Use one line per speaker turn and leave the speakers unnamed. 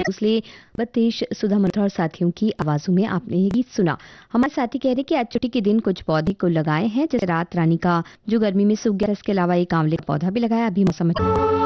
इसलिए बतेश सुधा मल्होत्रा और साथियों की आवाजों में आपने ये गीत सुना। हमारे साथी कह रहे कि आज छुट्टी के दिन कुछ पौधे को लगाए हैं, जैसे रात रानी का जो गर्मी में सूख गया, इसके अलावा एक आंवले का पौधा भी लगाया। अभी मौसम